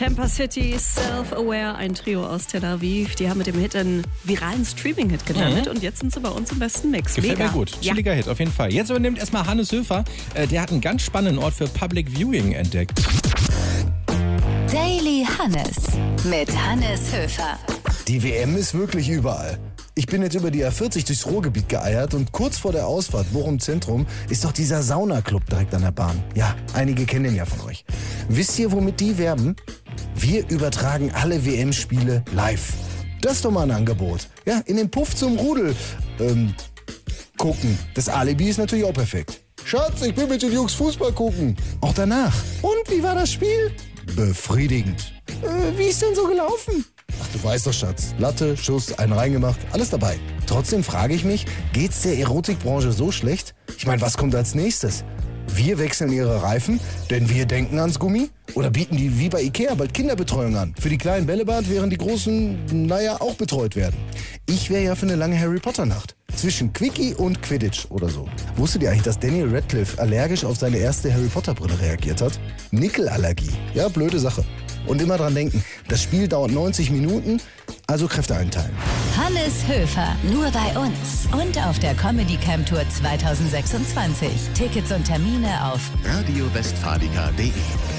Tampa City, Self-Aware, ein Trio aus Tel Aviv. Die haben mit dem Hit einen viralen Streaming-Hit gelandet und jetzt sind sie bei uns im besten Mix. Gefällt Mega. mir gut. Chilliger Hit, auf jeden Fall. Jetzt übernimmt erstmal Hannes Höfer. Der hat einen ganz spannenden Ort für Public Viewing entdeckt. Daily Hannes mit Hannes Höfer. Die WM ist wirklich überall. Ich bin jetzt über die A40 durchs Ruhrgebiet geeiert und kurz vor der Ausfahrt Bochum Zentrum ist doch dieser Saunaclub direkt an der Bahn. Ja, einige kennen den ja von euch. Wisst ihr, womit die werben? Wir übertragen alle WM-Spiele live. Das ist doch mal ein Angebot. Ja, in den Puff zum Rudel gucken. Das Alibi ist natürlich auch perfekt. Schatz, ich bin mit den Jungs Fußball gucken. Auch danach. Und wie war das Spiel? Befriedigend. Wie ist denn so gelaufen? Ach, du weißt doch, Schatz. Latte, Schuss, einen reingemacht, alles dabei. Trotzdem frage ich mich, geht's der Erotikbranche so schlecht? Ich meine, was kommt als nächstes? Wir wechseln ihre Reifen, denn wir denken ans Gummi? Oder bieten die wie bei Ikea bald Kinderbetreuung an? Für die kleinen Bällebad, während die großen, auch betreut werden. Ich wäre ja für eine lange Harry-Potter-Nacht. Zwischen Quickie und Quidditch oder so. Wusstet ihr eigentlich, dass Daniel Radcliffe allergisch auf seine erste Harry-Potter-Brille reagiert hat? Nickelallergie. Ja, blöde Sache. Und immer dran denken, das Spiel dauert 90 Minuten, also Kräfte einteilen. Hannes Höfer, nur bei uns und auf der Comedy Camp Tour 2026. Tickets und Termine auf radiowestfalica.de